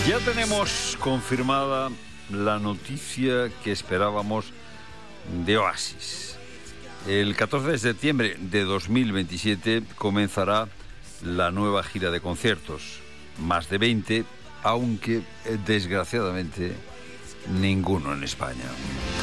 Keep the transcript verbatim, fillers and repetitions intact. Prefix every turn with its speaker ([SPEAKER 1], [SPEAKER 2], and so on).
[SPEAKER 1] Ya tenemos confirmada la noticia que esperábamos de Oasis. El catorce de septiembre de dos mil veintisiete comenzará la nueva gira de conciertos. Más de veinte, aunque desgraciadamente ninguno en España.